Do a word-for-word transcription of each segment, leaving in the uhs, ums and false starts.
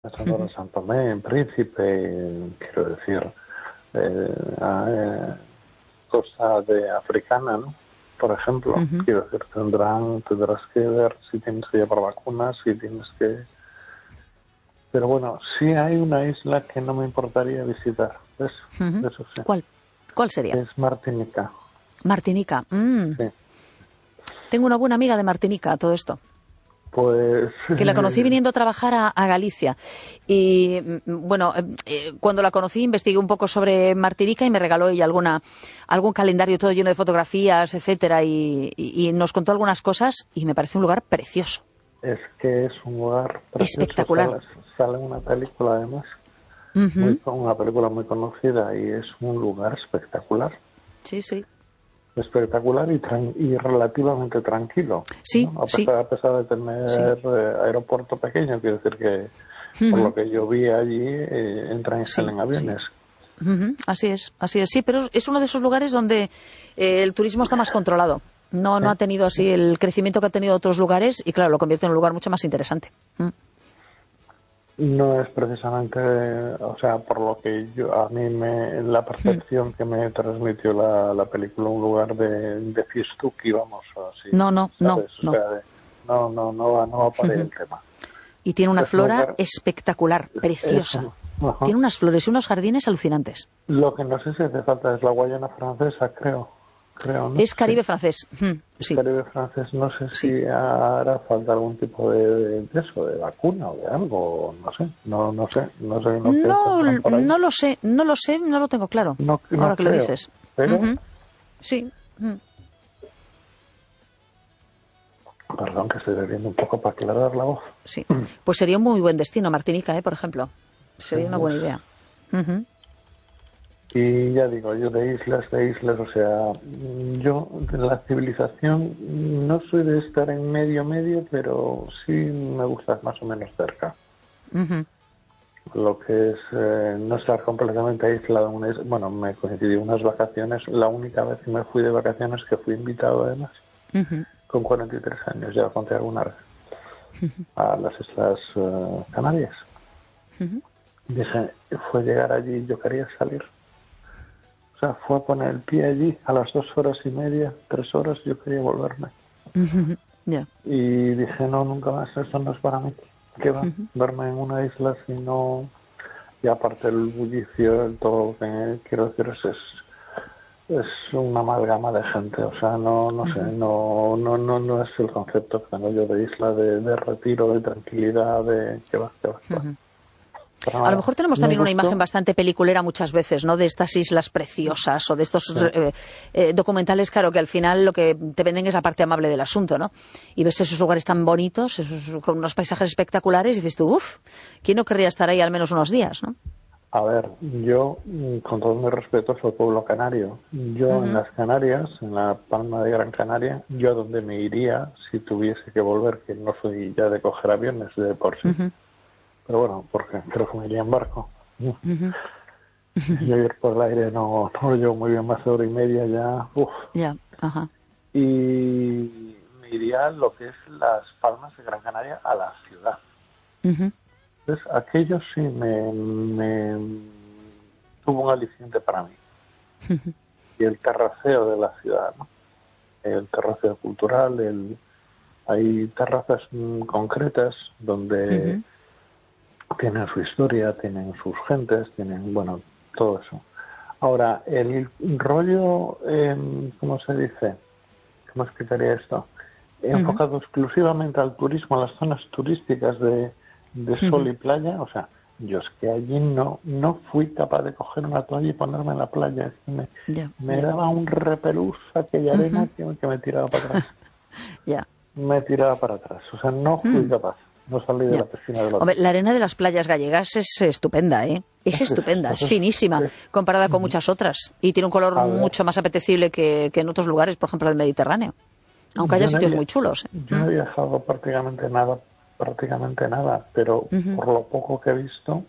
Sonora, San Tomé, en Príncipe, quiero decir, eh, eh, costa de africana, ¿no? Por ejemplo, uh-huh. quiero decir, tendrán, tendrás que ver si tienes que llevar vacunas, si tienes que... Pero bueno, sí hay una isla que no me importaría visitar, ¿ves? Uh-huh. Eso sí. ¿Cuál? ¿Cuál sería? Es Martinica. Martinica. Mm. Sí. Tengo una buena amiga de Martinica, todo esto. Pues... Que la conocí viniendo a trabajar a, a Galicia. Y, bueno, eh, cuando la conocí investigué un poco sobre Martinica y me regaló ella alguna, algún calendario todo lleno de fotografías, etcétera, y, y, y nos contó algunas cosas y me parece un lugar precioso. Es que es un lugar precioso. Espectacular. Sale, sale una película, además, uh-huh. muy, una película muy conocida, y es un lugar espectacular. Sí, sí. Espectacular y, tran- y relativamente tranquilo, sí, ¿no? a, pesar, sí. a pesar de tener sí. eh, aeropuerto pequeño, quiero decir que uh-huh. por lo que yo vi allí eh, entran y sí, salen aviones. Sí. Uh-huh. Así es, así es, sí, pero es uno de esos lugares donde eh, el turismo está más controlado. No, sí. no ha tenido así el crecimiento que ha tenido otros lugares y claro, lo convierte en un lugar mucho más interesante. ¿Mm? No es precisamente, o sea, por lo que yo, a mí me, la percepción mm. que me transmitió la, la película, un lugar de, de fiestuki, vamos, así. No, no, ¿sabes? no, o sea, de, no, no, no va, no va por ahí uh-huh. el tema. Y tiene una es flora lugar, espectacular, preciosa. Uh-huh. Tiene unas flores y unos jardines alucinantes. Lo que no sé si hace falta es la Guayana francesa, creo. creo ¿no? Es Caribe sí. francés. Mm, es sí. Caribe francés, no sé sí. si hará falta algún tipo de, de eso, de vacuna o de algo, no sé, no, no sé, no sé. No, no, no lo sé, no lo sé, no lo tengo claro. No, no ahora que creo, lo dices. Pero... Uh-huh. Sí. Mm. Perdón, que estoy bebiendo un poco para aclarar la voz. Sí, pues sería un muy buen destino, Martinica, ¿eh? Por ejemplo. Sería sí, una buena idea. Uh-huh. Y ya digo, yo de islas, de islas, o sea, yo de la civilización no soy de estar en medio, medio, pero sí me gusta más o menos cerca. Uh-huh. Lo que es eh, no estar completamente aislado en una isla. Bueno, me coincidió unas vacaciones, la única vez que me fui de vacaciones, que fui invitado además, uh-huh. con cuarenta y tres años, ya conté alguna vez, uh-huh. a las Islas uh, Canarias. Uh-huh. Dije, fue llegar allí y yo quería salir. O sea, fue a poner el pie allí a las dos horas y media, tres horas, yo quería volverme. Uh-huh. Yeah. Y dije, no, nunca más, esto no es para mí. ¿Qué va? Uh-huh. Verme en una isla si no... Y aparte el bullicio, el todo, que quiero decir, es, es, es una amalgama de gente. O sea, no no uh-huh. sé, no, no no no es el concepto que tengo yo de isla, de, de retiro, de tranquilidad, de... ¿Qué va? ¿Qué va? ¿Qué va? Uh-huh. Nada, a lo mejor tenemos también una imagen bastante peliculera muchas veces, ¿no? De estas islas preciosas o de estos sí. eh, eh, documentales, claro, que al final lo que te venden es la parte amable del asunto, ¿no? Y ves esos lugares tan bonitos, esos, con unos paisajes espectaculares, y dices tú, uff, ¿quién no querría estar ahí al menos unos días, no? A ver, yo, con todo mi respeto, soy pueblo canario. Yo uh-huh. en las Canarias, en la Palma de Gran Canaria, yo a donde me iría si tuviese que volver, que no soy ya de coger aviones de por sí. Uh-huh. Pero bueno, porque creo que me iría en barco. Uh-huh. Yo ir por el aire no, no lo llevo muy bien, más de hora y media ya. Uf. Ya, ajá. Y me iría a lo que es las Palmas de Gran Canaria, a la ciudad. Uh-huh. Entonces, aquello sí me, me tuvo un aliciente para mí. Uh-huh. Y el terraceo de la ciudad, ¿no? El terraceo cultural, el hay terrazas mm, concretas donde... Uh-huh. Tienen su historia, tienen sus gentes, tienen, bueno, todo eso. Ahora, el rollo, eh, ¿cómo se dice? ¿Cómo explicaría esto? Uh-huh. Enfocado exclusivamente al turismo, a las zonas turísticas de, de sol uh-huh. y playa. O sea, yo es que allí no no fui capaz de coger una toalla y ponerme en la playa. Es que me, yeah, me yeah. daba un repelús aquella arena uh-huh. que, que me tiraba para atrás. Ya. Yeah. Me tiraba para atrás. O sea, no fui uh-huh. capaz. No salí de ya. la piscina de la Hombre, la arena de las playas gallegas es estupenda, ¿eh? Es estupenda, es finísima comparada con muchas otras y tiene un color mucho más apetecible que, que en otros lugares, por ejemplo el Mediterráneo, aunque haya sitios muy chulos. ¿eh? Yo no he viajado prácticamente nada, prácticamente nada, pero uh-huh. por lo poco que he visto,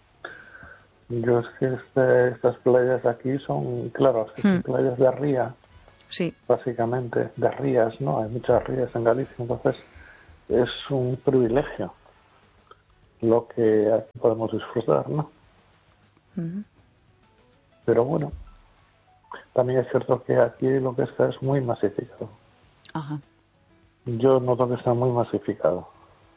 yo es que este, estas playas aquí son, claro, es que son uh-huh. playas de ría, sí. básicamente, de rías, ¿no? Hay muchas rías en Galicia, entonces... es un privilegio lo que aquí podemos disfrutar, ¿no? Uh-huh. Pero bueno, también es cierto que aquí lo que está es muy masificado. Ajá. Yo noto que está muy masificado.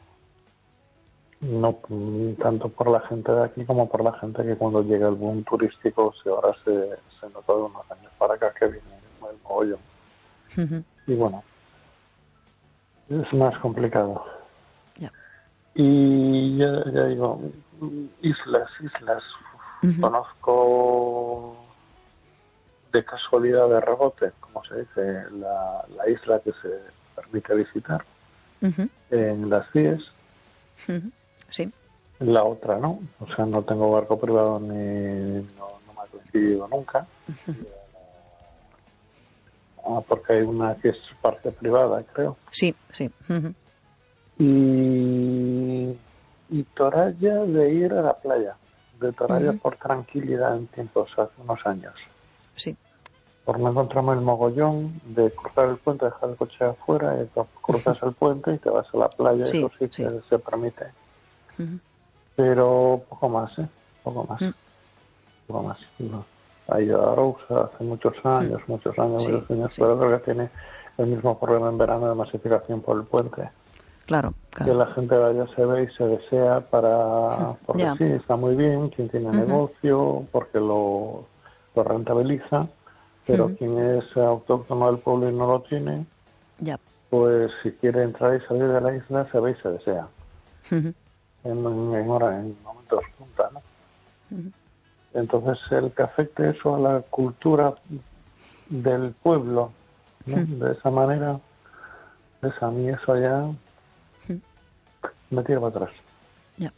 No tanto por la gente de aquí como por la gente que cuando llega el boom turístico se ahora se, se nota de unos años para acá que viene el mogollón. Uh-huh. Y bueno, es más complicado. Yeah. Y ya, ya digo, islas, islas. Uh-huh. Conozco de casualidad, de rebote, como se dice, la, la isla que se permite visitar uh-huh. en las C I E S. Uh-huh. Sí. La otra no, o sea, no tengo barco privado ni no, no me ha coincidido nunca. Uh-huh. Ah, porque hay una que es parte privada, creo. Sí, sí. Uh-huh. Y, y Toralla de ir a la playa. De Toralla uh-huh. por tranquilidad en tiempos, hace unos años. Sí. Por no encontrarme el mogollón de cruzar el puente, dejar el coche afuera, y cruzas el puente y te vas a la playa, sí, eso sí, sí. que se permite. Uh-huh. Pero poco más, ¿eh? Poco más. Uh-huh. Poco más. No. Ha ido a Arousa hace muchos años, uh-huh. muchos años, sí, muchos años, sí. Pero creo que tiene el mismo problema en verano de masificación por el puente. Claro, claro. Que la gente vaya, se ve y se desea para... Porque yeah. sí, está muy bien, quien tiene uh-huh. negocio, porque lo, lo rentabiliza, pero uh-huh. quien es autóctono del pueblo y no lo tiene, yeah. pues si quiere entrar y salir de la isla, se ve y se desea. Uh-huh. En, en, en, hora, en momentos punta, ¿no? Uh-huh. Entonces, el que afecte eso a la cultura del pueblo, ¿no? Uh-huh. De esa manera, pues a mí eso ya... me tiro para atrás. Ya.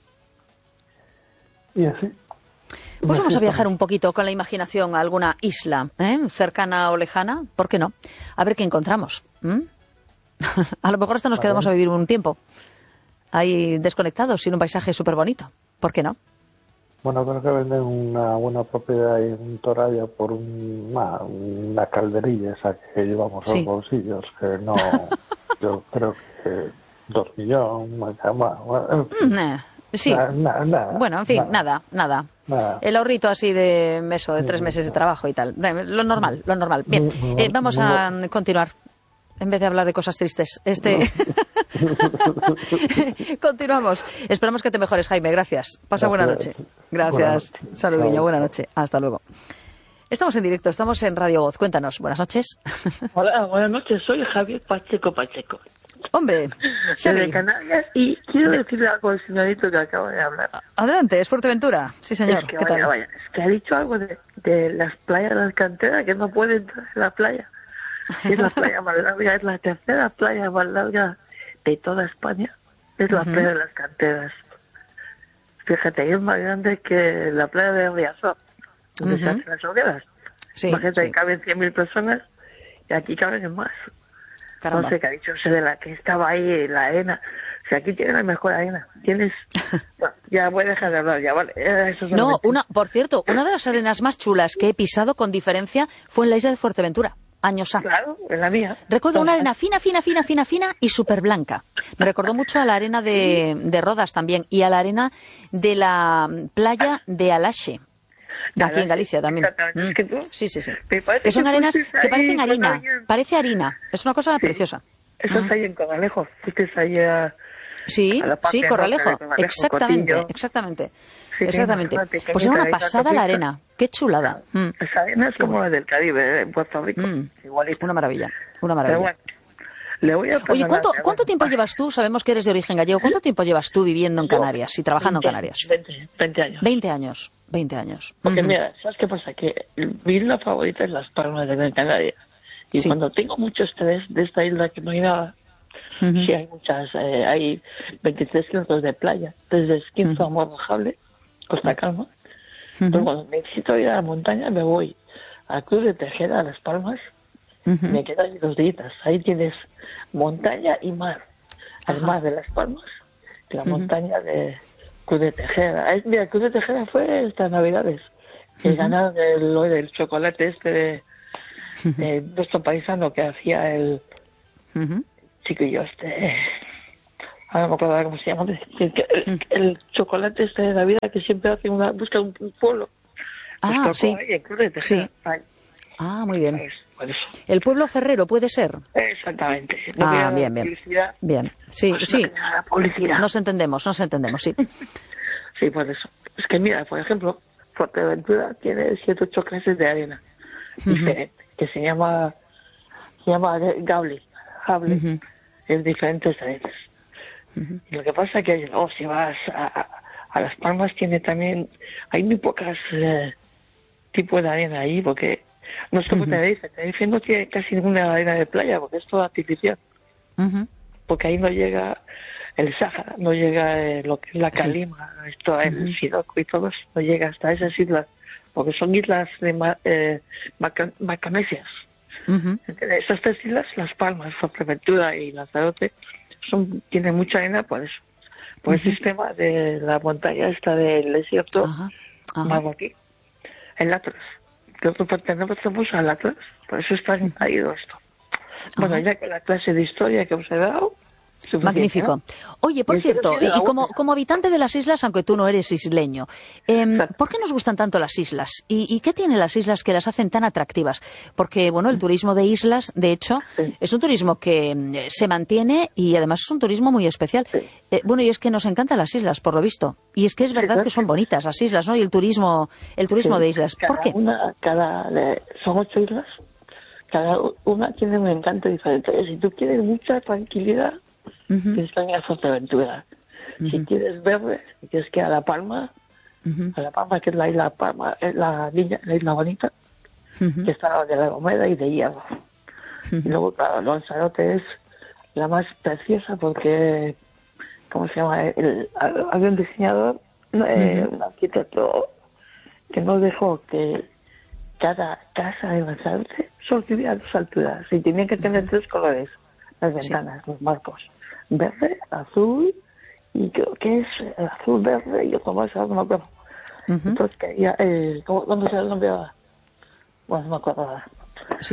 Y así. Pues vamos a viajar un poquito con la imaginación a alguna isla, ¿eh? Cercana o lejana, ¿por qué no? A ver qué encontramos. ¿Mm? A lo mejor hasta nos quedamos a vivir un tiempo ahí desconectados, sin un paisaje súper bonito. ¿Por qué no? Bueno, creo que venden una buena propiedad en Toralla por un, una, una calderilla esa que llevamos a sí. los bolsillos, que no, yo creo que dos millones, bueno, en fin. Sí, nada, nada, nada, bueno, en fin, nada, nada, nada. nada. El ahorrito así de meso, de tres meses de trabajo y tal. Lo normal, lo normal. Bien, eh, vamos a continuar. En vez de hablar de cosas tristes. Este Continuamos. Esperamos que te mejores, Jaime. Gracias. Pasa buena noche. Gracias. Saludillo. Buena noche. Hasta luego. Estamos en directo. Estamos en Radio Voz. Cuéntanos. Buenas noches. Hola, buenas noches. Soy Javier Pacheco Pacheco. Hombre, Xavi. De Canarias, y quiero decirle algo al señorito que acaba de hablar. Adelante, es Fuerteventura. Sí, señor. Es que, ¿Qué vaya, tal? Vaya, es que ha dicho algo de, de las playas de la Alcantera, que no puede entrar en la playa. Es la playa más larga, es la tercera playa más larga de toda España. Es la uh-huh. playa de las Canteras. Fíjate, es más grande que la playa de Riazor, donde uh-huh. se hacen las hogueras. Sí, Imagínate sí. que caben cien mil personas y aquí caben más. Caramba. No sé qué ha dicho ese de la que estaba ahí, la arena. O sea, aquí tienes la mejor arena. Tienes... Bueno, ya voy a dejar de hablar, ya, ¿vale? Eso no, una, por cierto, una de las arenas más chulas que he pisado con diferencia fue en la isla de Fuerteventura. Años A. Claro, en la mía. Recuerdo una arena fina, fina, fina, fina, fina y súper blanca. Me recordó mucho a la arena de, de Rodas también y a la arena de la playa de Alaxe. Aquí en Galicia también. Mm. Es que tú, sí, sí, sí. Que son arenas que parecen harina. Alguien... Parece harina. Es una cosa sí. preciosa. Eso es ahí en Corralejo. Fuiste ahí a... Sí, a sí, Corralejo. Corralejo. Exactamente, Cotillo. exactamente. Sí, exactamente. Pues era una pasada la arena. Qué chulada. Mm. Esa arena es Qué como bueno. la del Caribe, en Puerto Rico. Mm. Igualito. Una maravilla. Una maravilla. Bueno, le voy a Oye, ¿cuánto, bueno. ¿cuánto tiempo llevas tú? Sabemos que eres de origen gallego. ¿Cuánto tiempo llevas tú viviendo en Canarias y trabajando veinte, en Canarias? veinte, veinte años. veinte años. veinte años. Porque uh-huh. mira, ¿sabes qué pasa? Que mi isla favorita es Las Palmas de Gran Canaria. Y sí. cuando tengo mucho estrés de esta isla que no hay nada, uh-huh. sí hay muchas, eh, hay veintitrés kilómetros de playa, desde Esquinzo uh-huh. a Morrojable, Costa Calma. Uh-huh. Pero cuando necesito ir a la montaña me voy al Club de Tejeda, a Las Palmas, uh-huh. y me quedo ahí dos días. Ahí tienes montaña y mar. El uh-huh. mar de Las Palmas, y la uh-huh. montaña de Club de Tejeda. Ay, mira, el Club de Tejeda fue estas Navidades. Que uh-huh. ganaron el, el chocolate este de, de nuestro paisano que hacía el uh-huh. chiquillo este. ahora no me acuerdo cómo se llama, el, el, el chocolate este de Navidad que siempre hace una, busca un, un pueblo. Ah, pues sí. Ahí, en sí. Ahí. Ah, muy bien. Pues, pues eso. El pueblo ferrero puede ser. Exactamente. No ah, bien, bien. Bien, sí, pues sí. No publicidad. Nos entendemos, nos entendemos, sí. Sí, pues eso. Es que mira, por ejemplo, Fuerteventura tiene siete ocho clases de arena uh-huh. diferentes, que se llama se llama Gable, Gable uh-huh. en diferentes arenas. Uh-huh. Lo que pasa es que oh, si vas a, a, a Las Palmas tiene también, hay muy pocas eh, tipos de arena ahí, porque no es como uh-huh. Tenerife, Tenerife no tiene casi ninguna arena de playa, porque es todo artificial. Uh-huh. Porque ahí no llega el Sáhara, no llega eh, lo que es la Calima, sí. esto, el uh-huh. Siroco y todo eso, no llega hasta esas islas, porque son islas de ma, eh, maca, macanesias. Uh-huh. Esas tres islas, Las Palmas, Fuerteventura y Lanzarote, son, tienen mucha arena por eso, por uh-huh. el sistema de la montaña esta del desierto, uh-huh. uh-huh. marroquí, el Atlas. Nosotros pertenecemos al Atlas, por eso está ahí todo esto. Bueno, uh-huh. ya que la clase de historia que os he dado... Magnífico. ¿No? Oye, por y cierto, y, y como, como habitante de las islas, aunque tú no eres isleño, eh, ¿por qué nos gustan tanto las islas? ¿Y, ¿Y qué tienen las islas que las hacen tan atractivas? Porque, bueno, el turismo de islas, de hecho, sí. es un turismo que eh, se mantiene y además es un turismo muy especial. Sí. Eh, bueno, y es que nos encantan las islas, por lo visto. Y es que es verdad sí, que son bonitas las islas, ¿no? Y el turismo, el turismo sí. de islas. Cada ¿Por qué? Una, cada, son ocho islas. Cada una tiene un encanto diferente. Si tú quieres mucha tranquilidad, uh-huh. tienes que ir a Fuerteventura. Uh-huh. Si quieres verde, tienes que ir a La Palma, uh-huh. a La Palma, que es la isla Palma, es la niña, la isla bonita, uh-huh. que está de La Gomera y de Hierro. Uh-huh. Y luego, claro, Lanzarote es la más preciosa porque, ¿cómo se llama? El, el, había un diseñador, eh, uh-huh. un arquitecto, que no dejó que cada casa en Lanzarote solo tuviera dos alturas y tenía que tener tres colores, las ventanas, sí. los marcos, verde, azul y creo que es azul, verde y otro más, no me acuerdo. Uh-huh. Entonces quería, eh, ¿cómo, ¿dónde se el nombre ahora? Bueno, no me acuerdo ahora. Sí.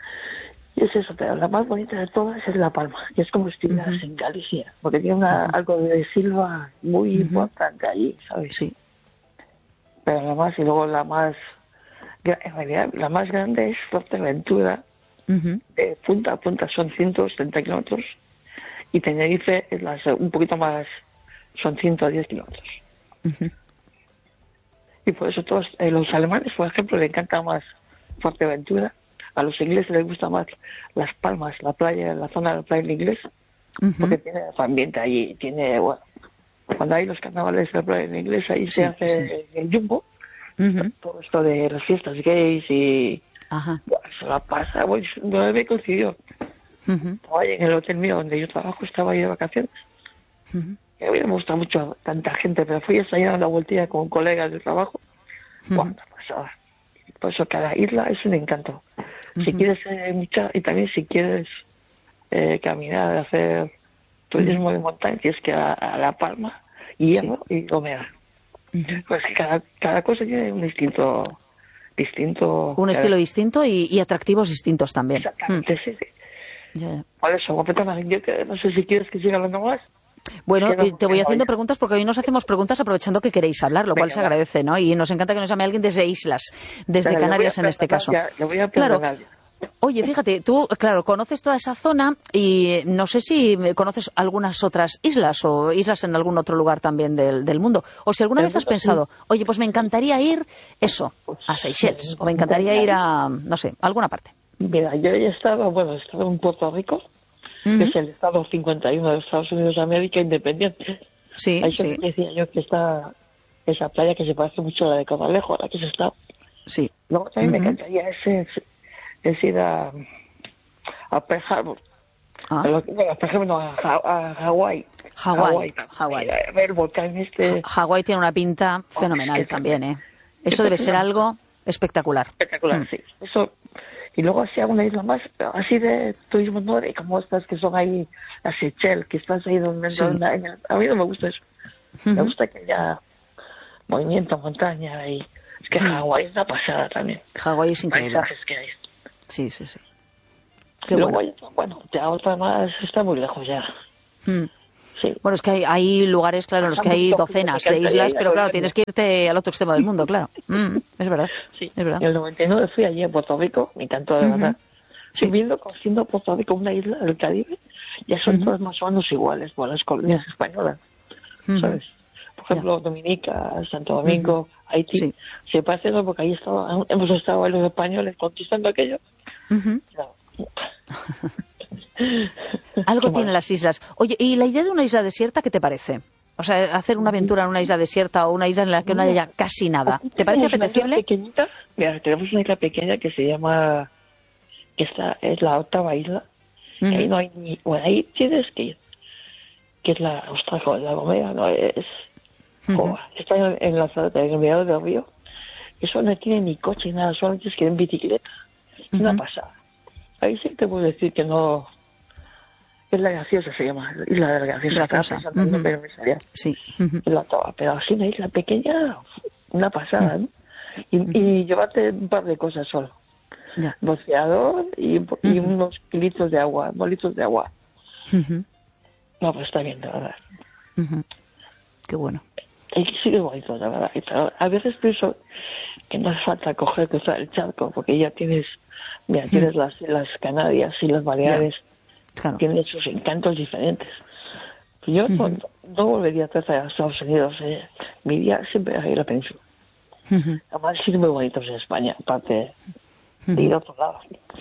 Y es eso, pero la más bonita de todas es La Palma, que es como si estuvieras uh-huh. en Galicia, porque tiene una, uh-huh. algo de silva muy uh-huh. importante allí, ¿sabes? Sí. Pero la más, y luego la más, en realidad, la más grande es Fuerteventura, uh-huh. de punta a punta son ciento setenta kilómetros, y Tenerife es la, un poquito más, son ciento diez kilómetros. Uh-huh. Y por eso todos, eh, los alemanes, por ejemplo, les encanta más Fuerteventura, a los ingleses les gusta más Las Palmas, la playa, la zona de la playa inglés, uh-huh. porque tiene ambiente allí, tiene, bueno, cuando hay los carnavales de la playa inglés, ahí sí, se hace sí. el jumbo, uh-huh. todo esto de las fiestas gays y Ajá. bueno, se la pasa, bueno, no me coincidió. Uh-huh. Estaba ahí en el hotel mío donde yo trabajo, estaba ahí de vacaciones. Uh-huh. Y a mí me gusta mucho tanta gente, pero fui a salir a la vueltilla con colegas de trabajo. Uh-huh. Bueno, pasaba. Por eso cada isla es un encanto. Uh-huh. Si quieres eh, mucha, y también si quieres eh, caminar, hacer turismo uh-huh. de montaña, tienes que ir a, a La Palma, Hierro sí. y Gomera. Uh-huh. Pues cada, cada cosa tiene un distinto... distinto un estilo cada... distinto y, y atractivos distintos también. Exactamente, mm. sí, sí. Yeah. Por eso, yo que no sé si quieres que siga hablando más. Bueno, es que no, te voy haciendo preguntas porque hoy nos hacemos preguntas aprovechando que queréis hablar, lo Venga, cual se agradece, ¿no? Y nos encanta que nos llame alguien desde islas, desde Pero Canarias en este caso. Ya, le voy a claro. Oye, fíjate, tú, claro, conoces toda esa zona y no sé si conoces algunas otras islas o islas en algún otro lugar también del, del mundo. O si alguna vez has pensado, oye, pues me encantaría ir, eso, a Seychelles, o me encantaría ir a, no sé, a alguna parte. Mira, yo ya estaba, bueno, estaba en Puerto Rico, uh-huh. que es el estado cincuenta y uno de Estados Unidos de América, independiente. Sí, Ahí sí. decía yo que está esa playa que se parece mucho a la de Corralejo, a la que se está. Sí. Luego también uh-huh. me encantaría ese... es ir a, a Pearl Harbor. Ah. A lo, bueno, a Pearl Harbor no, a, a, a Hawái. Hawái. Hawái. A ver el volcán este. Hawái tiene una pinta fenomenal oh, también, ¿eh? Eso debe ser algo espectacular. Espectacular, mm. sí. Eso. Y luego así a una isla más, así de turismo nórdico, como estas que son ahí, a Seychelles, que estás ahí donde... Sí. donde a mí no me gusta eso. Uh-huh. Me gusta que haya movimiento, montaña y... Es que Hawái es una pasada también. Hawái es increíble. Paisajes que hay. Sí, sí, sí. Qué Luego, bueno. bueno, ya otra más está muy lejos ya. Mm. Sí. Bueno, es que hay, hay lugares, claro, en los que hay docenas de islas, pero claro, tienes que irte al otro extremo del mundo, claro. Mm, es verdad. Sí. Es verdad. En el noventa y nueve fui allí a Puerto Rico, me encantó de verdad. Sí. Subiendo, siendo Puerto Rico una isla del Caribe, ya son Uh-huh. todas más o menos iguales, bueno, las colonias Yeah. españolas, Uh-huh. ¿sabes? Por ejemplo, Yeah. Dominica, Santo Domingo, Uh-huh. Haití, Sí. se parece, ¿no? Porque ahí estaba, hemos estado los españoles conquistando aquello. Uh-huh. Claro. Algo Qué tienen mal. las islas. Oye, ¿y la idea de una isla desierta qué te parece? O sea, hacer una aventura en una isla desierta o una isla en la que no haya casi nada. ¿Te parece Tenemos una isla apetecible? pequeñita, mira, tenemos una isla pequeña que se llama, que está, es la octava isla, que ahí Ujú. no hay ni, bueno, ahí tienes que ir, que es la, ostras, joder, la Gomera, no es, Ujú. joder, está en, en la zona del mediador del río, eso no tiene ni coche ni nada, solo tienes que ir en bicicleta, es una Ujú. pasada. Ahí sí te puedo decir que no, es la graciosa se llama, Isla de la Graciosa, Graciosa. estaba pensando, Ujú. pero me salía. Sí. Ujú. La octava, pero así una isla pequeña, una pasada, ¿no? Y, y llevarte un par de cosas solo. Ya. Boceador y, y Ujú. unos litros de agua, dos litros de agua. Ujú. No, pues está bien, de verdad. Ujú. Qué bueno. Y sí que es bonito, de verdad. Y pero a veces pienso que no hace falta coger, cruzar el charco, porque ya tienes, mira, tienes las, las Canarias y las Baleares, Claro. tienen sus encantos diferentes. Yo no, Ujú. no volvería a tratar a Estados Unidos, eh. Mi día siempre a ir a la península. Ujú. Además, sí muy bonitos en España, aparte de ir a otro lado.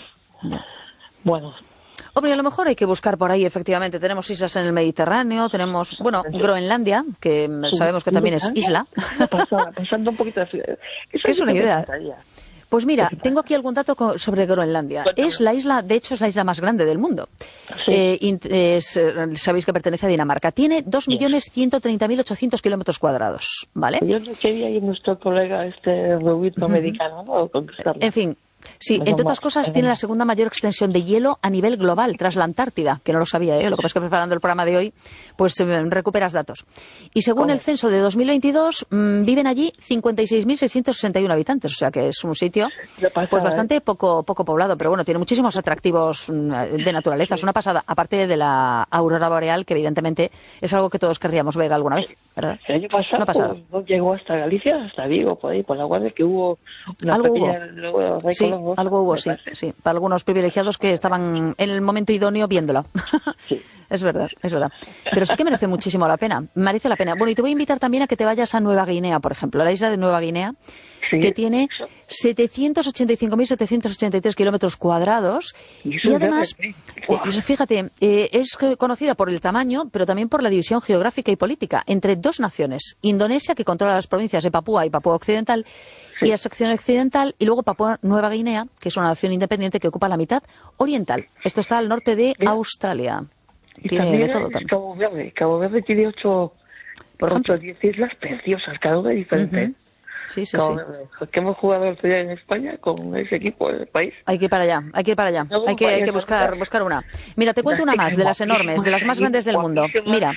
Ya. Bueno, Hombre, a lo mejor hay que buscar por ahí, efectivamente. Tenemos islas en el Mediterráneo, tenemos, bueno, Groenlandia, que sí, sabemos que también es isla. Pasando, pasando un poquito de frío. Eso Es sí una que me idea. encantaría. Pues mira, tengo aquí algún dato co- sobre Groenlandia. Cuéntame. Es la isla, de hecho, es la isla más grande del mundo. Sí. Eh, in- es, eh, sabéis que pertenece a Dinamarca. Tiene dos millones ciento treinta mil ochocientos kilómetros cuadrados, ¿vale? Yo no quería ir nuestro colega, este rubito americano, ¿no? Conquistarlo. En fin, sí, Menos entre otras mal, cosas, menos tiene la mal. segunda mayor extensión de hielo a nivel global, tras la Antártida, que no lo sabía yo, lo que pasa es que preparando el programa de hoy, pues eh, recuperas datos. Y según el Correcto. censo de dos mil veintidós, mmm, viven allí cincuenta y seis mil seiscientos sesenta y uno habitantes, o sea que es un sitio De pasada, pues bastante poco, poco poblado, pero bueno, tiene muchísimos atractivos mm, de naturaleza, es una pasada, aparte de la aurora boreal, que evidentemente es algo que todos querríamos ver alguna vez, ¿verdad? El año pasado Una pasada. no llegó hasta Galicia, hasta Vigo, por ahí, por la guardia, que hubo una Algo pequeña... luego, Sí, Recolón, algo hubo, me sí, parece. sí, para algunos privilegiados que estaban en el momento idóneo viéndolo. Sí. Es verdad, es verdad. Pero sí que merece muchísimo la pena, merece la pena. Bueno, y te voy a invitar también a que te vayas a Nueva Guinea, por ejemplo, la isla de Nueva Guinea, Sí. que tiene setecientos ochenta y cinco mil setecientos ochenta y tres kilómetros cuadrados Y eso y es además, verde, ¿eh? eh, Buah. fíjate, eh, es conocida por el tamaño, pero también por la división geográfica y política entre dos naciones, Indonesia, que controla las provincias de Papúa y Papúa Occidental, y la sección occidental, y luego Papúa Nueva Guinea, que es una nación independiente que ocupa la mitad oriental. Esto está al norte de Mira. Australia. Y Tiene también de todo es también. Cabo Verde. Cabo Verde tiene ocho, Por ejemplo. ocho, diez islas preciosas, cada una diferente. Ujú. Sí, sí, Cabo sí. Verde. Que hemos jugado el otro día en España con ese equipo del país. Hay que ir para allá, hay que ir para allá. No, Hay que, hay que vaya, buscar, vaya. buscar una. Mira, te cuento una más, de las enormes, de las más grandes del mundo. Mira,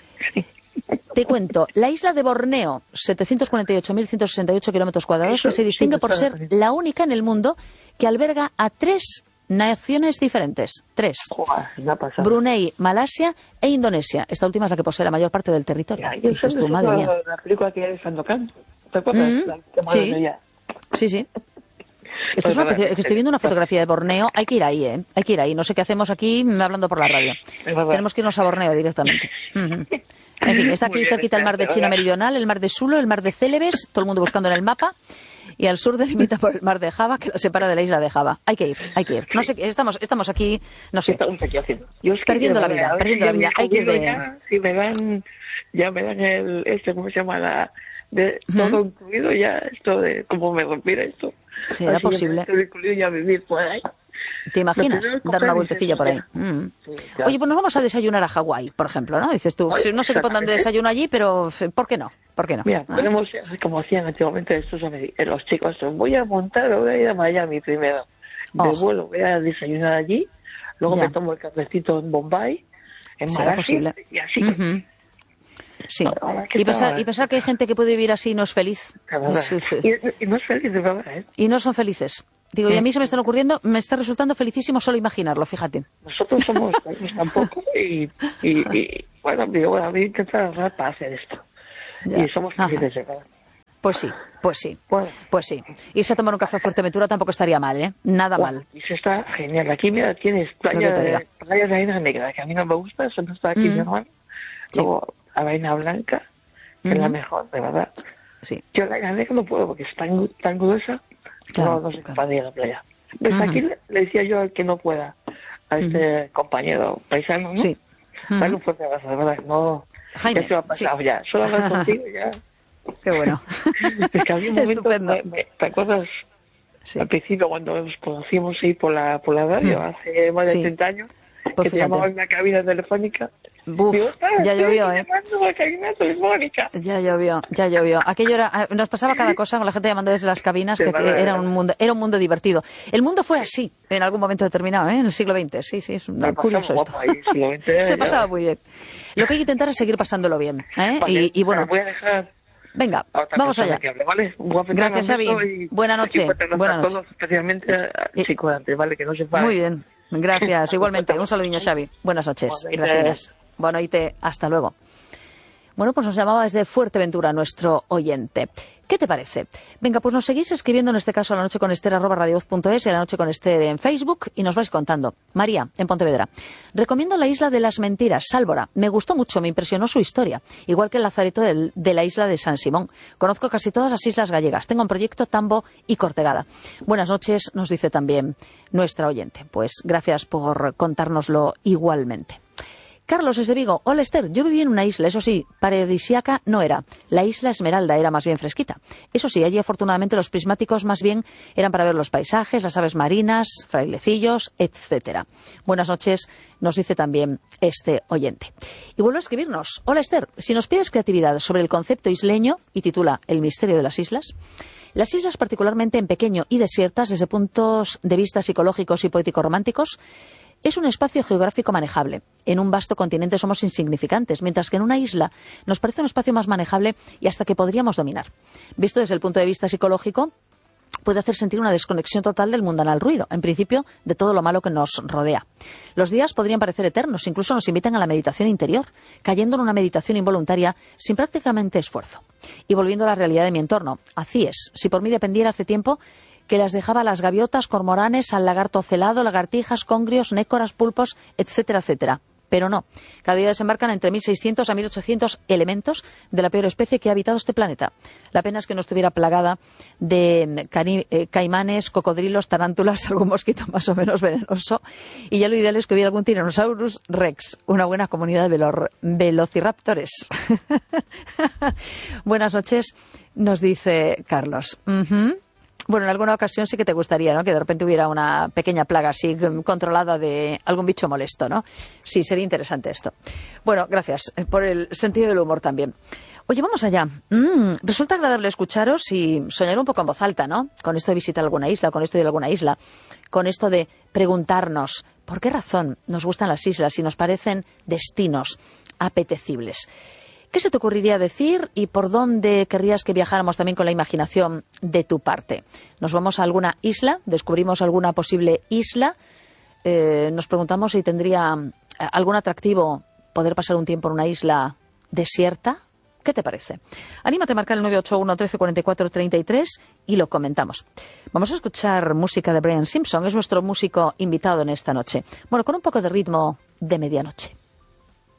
te cuento, la isla de Borneo, setecientos cuarenta y ocho mil ciento sesenta y ocho kilómetros cuadrados, Eso que se sí distingue me por suena ser bonito. la única en el mundo que alberga a tres naciones diferentes. Tres. Joder, una pasada. Brunei, Malasia e Indonesia. Esta última es la que posee la mayor parte del territorio. Ya, y eso Dices tú, es madre la, mía. la película que hay de Sandokan. ¿Te acuerdas? Mm, La que sí. madre mía. Sí, sí. Esto es una verdad, preci- que estoy viendo una fotografía de Borneo. Hay que ir ahí, ¿eh? Hay que ir ahí. No sé qué hacemos aquí hablando por la radio. Es verdad. Tenemos que irnos a Borneo directamente. Ujú. En fin, está Muy aquí bien, cerquita el mar de está, China ¿verdad? Meridional, el mar de Sulu, el mar de Célebes, todo el mundo buscando en el mapa. Y al sur delimita por el mar de Java, que lo separa de la isla de Java. Hay que ir, hay que ir. No sé, estamos, estamos aquí, no ¿Qué sé. estamos aquí haciendo? Yo es que Perdiendo quiero la ver, vida, a ver perdiendo si la ya vida. me Hay que ir jubilo de- ya, si me dan, ya me dan el, este, ¿cómo se llama? La, de Ujú. todo incluido ya, esto de cómo me respira esto. ¿Será Así ya me posible? estoy incluido ya vivir por ahí. ¿Te imaginas? Lo primero es Dar coger una y vueltecilla por ahí. dices, Mm. Sí, claro. Oye, pues nos vamos a desayunar a Hawái, por ejemplo, ¿no? Dices tú, Oye, no sé qué pondrán de exactamente. desayuno allí, pero ¿por qué no? ¿Por qué no? Mira, ¿Ah? podemos, como hacían antiguamente estos ameri- eh, los chicos, voy a montar, voy a ir a Miami primero. De Oh. vuelo voy a desayunar allí, luego Ya. me tomo el cafecito en Bombay, en ¿Será Malasia, posible? y así. Ujú. Sí. Ahora, ¿qué Y pensar, tal? y pensar que hay gente que puede vivir así y no es feliz. La verdad. Es- es- Y, y no es feliz de verdad, ¿eh? y no son felices. Digo, y a mí se me están ocurriendo, me está resultando felicísimo solo imaginarlo, fíjate. Nosotros somos felices tampoco y, y, y bueno, digo, bueno, voy a intentar ahorrar para hacer esto. Ya. Y somos felices de cada. Pues sí, pues sí, bueno. pues sí. Irse a tomar un café a Fuerteventura tampoco estaría mal, ¿eh? Nada bueno, mal. Y eso está genial. Aquí, mira, tienes playa de, playa de arena negra, que a mí no me gusta, eso no está aquí, mm. mi hermano. Sí. Luego, arena blanca, que mm-hmm. es la mejor, de verdad. Sí. Yo la arena negra no puedo porque es tan, tan gruesa, claro, no, no soy capaz de ir a la playa. Pues uh-huh. aquí le, le decía yo al que no pueda, a este uh-huh. compañero paisano, ¿no? Sí. Uh-huh. Dale un fuerte abrazo, de verdad, no... Jaime, ya se me ha pasado, sí. ya. Solo hablar contigo, ya... Qué bueno. Es que había un momento, estupendo. Me, me, ¿te acuerdas? Sí. Al principio, cuando nos conocimos ahí por la, por la radio, mm. hace más de sí. treinta años, pues que fíjate. Te llamaban en una cabina telefónica. Buf, Digo, ya llovió, ¿eh? Una cabina telefónica. Ya llovió, ya llovió. Aquello era, nos pasaba cada cosa con la gente llamando desde las cabinas, que, que era un mundo, era un mundo divertido. El mundo fue así, en algún momento determinado, ¿eh? En el siglo veinte. Sí, sí, es una, curioso esto. Ahí, siglo veinte, Se ya. pasaba muy bien. Lo que hay que intentar es seguir pasándolo bien, ¿eh? Y, y bueno. Voy a dejar... Venga, vamos allá. Hable, ¿vale? Gracias, Xavi. Y, Buena noche. Buenas noches. Todos, especialmente a Chico antes, ¿vale? Que no se Muy bien. Gracias. Igualmente. Un saludinho, Xavi. Buenas noches. Gracias. Bueno, y te... hasta luego. Bueno, pues nos llamaba desde Fuerteventura nuestro oyente. ¿Qué te parece? Venga, pues nos seguís escribiendo, en este caso a la noche con Ester arroba radiovoz punto es y a la noche con Ester en Facebook y nos vais contando. María, en Pontevedra. Recomiendo la isla de las mentiras, Sálvora. Me gustó mucho, me impresionó su historia. Igual que el lazareto del, de la isla de San Simón. Conozco casi todas las islas gallegas. Tengo un proyecto Tambo y Cortegada. Buenas noches, nos dice también nuestra oyente. Pues gracias por contárnoslo igualmente. Carlos es de Vigo. Hola, Ester. Yo viví en una isla, eso sí, paradisíaca no era. La isla Esmeralda era más bien fresquita. Eso sí, allí afortunadamente los prismáticos más bien eran para ver los paisajes, las aves marinas, frailecillos, etcétera. Buenas noches, nos dice también este oyente. Y vuelve a escribirnos. Hola, Ester. Si nos pides creatividad sobre el concepto isleño y titula El misterio de las islas... Las islas, particularmente en pequeño y desiertas, desde puntos de vista psicológicos y poético-románticos, es un espacio geográfico manejable. En un vasto continente somos insignificantes, mientras que en una isla nos parece un espacio más manejable y hasta que podríamos dominar. Visto desde el punto de vista psicológico, puede hacer sentir una desconexión total del mundanal ruido, en principio, de todo lo malo que nos rodea. Los días podrían parecer eternos, incluso nos invitan a la meditación interior, cayendo en una meditación involuntaria sin prácticamente esfuerzo. Y volviendo a la realidad de mi entorno, así es. Si por mí dependiera hace tiempo que las dejaba las gaviotas, cormoranes, al lagarto celado, lagartijas, congrios, nécoras, pulpos, etcétera, etcétera. Pero no. Cada día desembarcan entre mil seiscientos a mil ochocientos elementos de la peor especie que ha habitado este planeta. La pena es que no estuviera plagada de cani- eh, caimanes, cocodrilos, tarántulas, algún mosquito más o menos venenoso. Y ya lo ideal es que hubiera algún Tyrannosaurus Rex, una buena comunidad de velo- velociraptores. Buenas noches, nos dice Carlos. Uh-huh. Bueno, en alguna ocasión sí que te gustaría, ¿no? Que de repente hubiera una pequeña plaga así controlada de algún bicho molesto, ¿no? Sí, sería interesante esto. Bueno, gracias por el sentido del humor también. Oye, vamos allá. Mm, resulta agradable escucharos y soñar un poco en voz alta, ¿no? Con esto de visitar alguna isla, con esto de ir a alguna isla, con esto de preguntarnos por qué razón nos gustan las islas y nos parecen destinos apetecibles. ¿Qué se te ocurriría decir y por dónde querrías que viajáramos también con la imaginación de tu parte? ¿Nos vamos a alguna isla? ¿Descubrimos alguna posible isla? Eh, nos preguntamos si tendría algún atractivo poder pasar un tiempo en una isla desierta. ¿Qué te parece? Anímate a marcar el nueve ocho uno, trece, cuarenta y cuatro, treinta y tres y lo comentamos. Vamos a escuchar música de Brian Simpson. Es nuestro músico invitado en esta noche. Bueno, con un poco de ritmo de medianoche.